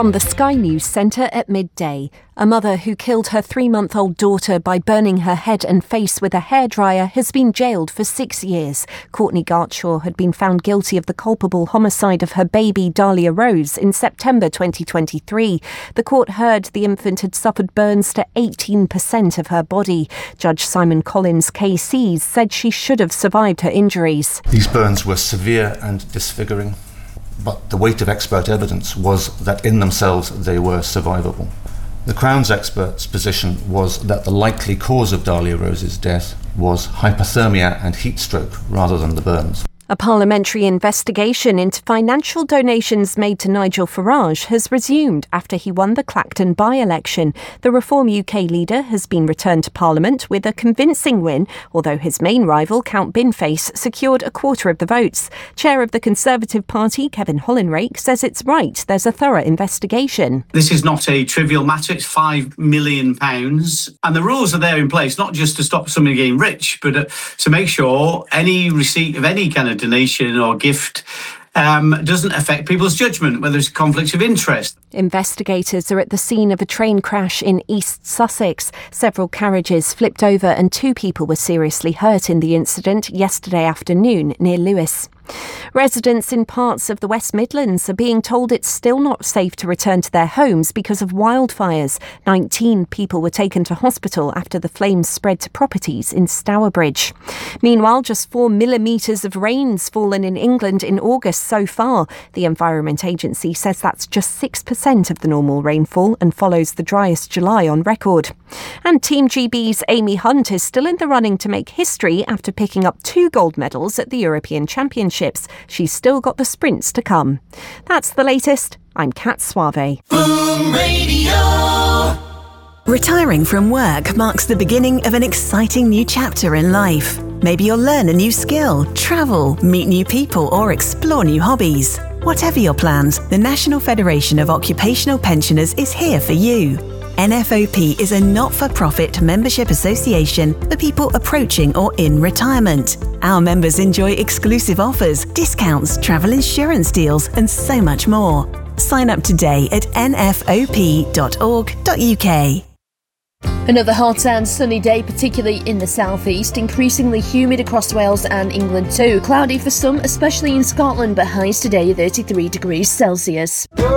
From the Sky News Centre at midday, a mother who killed her 3-month-old daughter by burning her head and face with a hairdryer has been jailed for 6 years. Courtney Gartshaw had been found guilty of the culpable homicide of her baby Dahlia Rose in September 2023. The court heard the infant had suffered burns to 18% of her body. Judge Simon Collins KC said she should have survived her injuries. These burns were severe and disfiguring, but the weight of expert evidence was that in themselves they were survivable. The Crown's expert's position was that the likely cause of Dahlia Rose's death was hypothermia and heat stroke rather than the burns. A parliamentary investigation into financial donations made to Nigel Farage has resumed after he won the Clacton by-election. The Reform UK leader has been returned to Parliament with a convincing win, although his main rival, Count Binface, secured a quarter of the votes. Chair of the Conservative Party, Kevin Hollinrake, says it's right there's a thorough investigation. This is not a trivial matter. It's £5 million. And the rules are there in place, not just to stop somebody getting rich, but to make sure any receipt of any kind of donation or gift doesn't affect people's judgment, whether it's conflicts of interest. Investigators are at the scene of a train crash in East Sussex. Several carriages flipped over and 2 people were seriously hurt in the incident yesterday afternoon near Lewes. Residents in parts of the West Midlands are being told it's still not safe to return to their homes because of wildfires. 19 people were taken to hospital after the flames spread to properties in Stourbridge. Meanwhile, just 4 millimetres of rain's fallen in England in August so far. The Environment Agency says that's just 6% of the normal rainfall and follows the driest July on record. And Team GB's Amy Hunt is still in the running to make history after picking up 2 gold medals at the European Championships. She's still got the sprints to come. That's the latest. I'm Kat Suave. Boom Radio. Retiring from work marks the beginning of an exciting new chapter in life. Maybe you'll learn a new skill, travel, meet new people, or explore new hobbies. Whatever your plans, the National Federation of Occupational Pensioners is here for you. NFOP is a not-for-profit membership association for people approaching or in retirement. Our members enjoy exclusive offers, discounts, travel insurance deals, and so much more. Sign up today at nfop.org.uk. Another hot and sunny day, particularly in the southeast, increasingly humid across Wales and England too. Cloudy for some, especially in Scotland, but highs today 33 degrees Celsius.